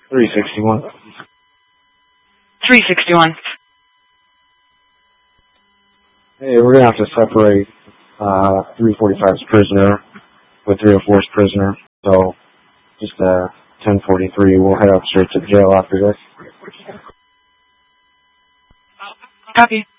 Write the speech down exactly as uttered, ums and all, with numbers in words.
three sixty-one. three sixty-one. Hey, we're going to have to separate uh, three forty-five's prisoner with three oh four's prisoner. So, just uh, ten forty-three. We'll head up straight to the jail after this. Copy.